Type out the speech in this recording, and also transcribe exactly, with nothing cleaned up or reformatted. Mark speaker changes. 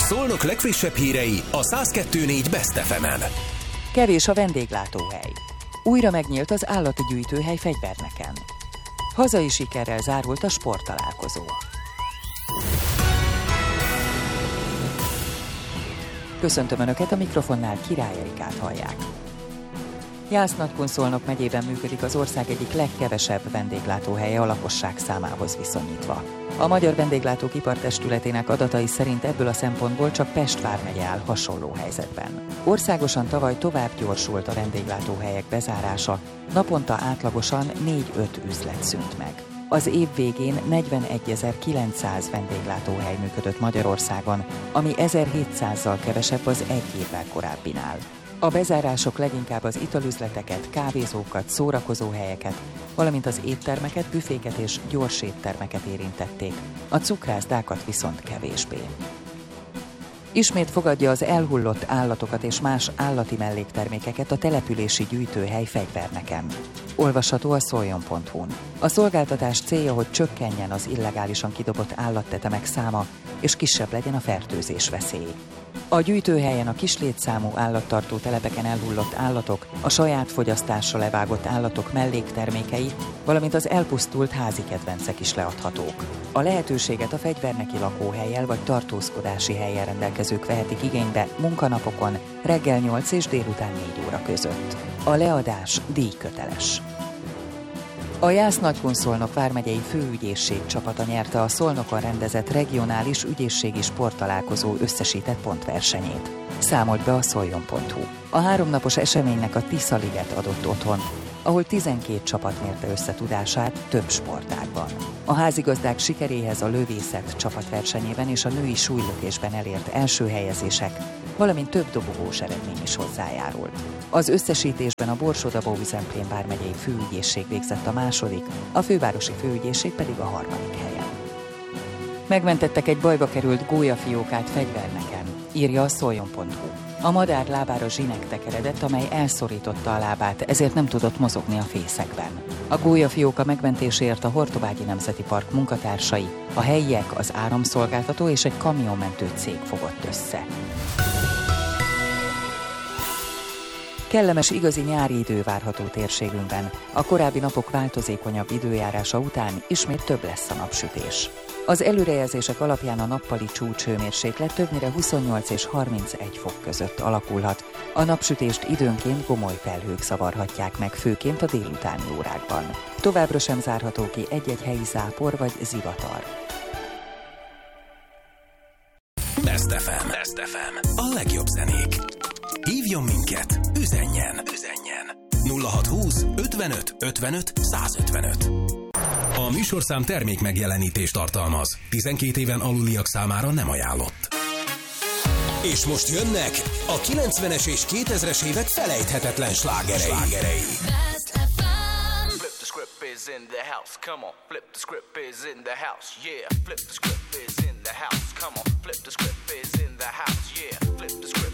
Speaker 1: Szolnok legfrissebb hírei a száz kettő négy Best ef emen.
Speaker 2: Kevés a vendéglátóhely. Újra megnyílt az állati gyűjtőhely Fegyverneken. Hazai sikerrel zárult a sporttalálkozó. Köszöntöm Önöket, a mikrofonnál Király Erikát hallják. Jász-Nagykun-Szolnok megyében működik az ország egyik legkevesebb vendéglátóhelye a lakosság számához viszonyítva. A Magyar Vendéglátók Ipartestületének adatai szerint ebből a szempontból csak Pest vármegye áll hasonló helyzetben. Országosan tavaly tovább gyorsult a vendéglátóhelyek bezárása, naponta átlagosan négy-öt üzlet szűnt meg. Az év végén negyvenegyezer-kilencszáz vendéglátóhely működött Magyarországon, ami ezerhétszázzal kevesebb az egy évvel korábbinál. A bezárások leginkább az italüzleteket, kávézókat, szórakozóhelyeket, valamint az éttermeket, büféket és gyors éttermeket érintették, a cukrászdákat viszont kevésbé. Ismét fogadja az elhullott állatokat és más állati melléktermékeket a települési gyűjtőhely Fegyverneken. Olvasható a szoljon pont hu-n. A szolgáltatás célja, hogy csökkenjen az illegálisan kidobott állattetemek száma, és kisebb legyen a fertőzés veszély. A gyűjtőhelyen a kis létszámú állattartó telepeken elhullott állatok, a saját fogyasztásra levágott állatok melléktermékei, valamint az elpusztult házi kedvencek is leadhatók. A lehetőséget a fegyverneki lakóhellyel vagy tartózkodási hellyel rendelkezők vehetik igénybe munkanapokon reggel nyolc és délután négy óra között. A leadás díjköteles. A Jász-Nagykun-Szolnok vármegyei főügyészség csapata nyerte a Szolnokon rendezett regionális ügyészségi sporttalálkozó összesített pontversenyét. Számolt be a szoljon pont hu. A háromnapos eseménynek a Tisza-liget adott otthont, ahol tizenkét csapat mérte össze tudását több sportágban. A házigazdák sikeréhez a lövészet csapatversenyében és a női súlylökésben elért első helyezések, valamint több dobogós eredmény is hozzájárult. Az összesítésben a Borsod-Abaúj-Zemplén vármegyei főügyészség végzett a második, a fővárosi főügyészség pedig a harmadik helyen. Megmentettek egy bajba került gólyafiókát Fegyverneken, írja a szoljon pont hu. A madár lábára zsinek tekeredett, amely elszorította a lábát, ezért nem tudott mozogni a fészekben. A gólyafióka megmentésért a Hortobágyi Nemzeti Park munkatársai, a helyiek, az áramszolgáltató és egy kamionmentő cég fogott össze. Kellemes, igazi nyári idő várható térségünkben. A korábbi napok változékonyabb időjárása után ismét több lesz a napsütés. Az előrejelzések alapján a nappali csúcshőmérséklet többnyire huszonnyolc és harmincegy fok között alakulhat. A napsütést időnként gomoly felhők zavarhatják meg, főként a délutáni órákban. Továbbra sem zárható ki egy-egy helyi zápor vagy zivatar.
Speaker 1: Best ef em. Best ef em. A legjobb zenék. Hívjon minket, üzenjen, üzenjen. nulla hat húsz ötvenöt ötvenöt százötvenöt. A műsorszám termék megjelenítést tartalmaz. tizenkét éven aluliak számára nem ajánlott. És most jönnek a kilencvenes és kétezres évek felejthetetlen slágerei.
Speaker 3: Flip the script is in the house, come on. Flip the script is in the house, yeah. Flip the script is in the house, come on. Flip the script is in the house, yeah. Flip the script.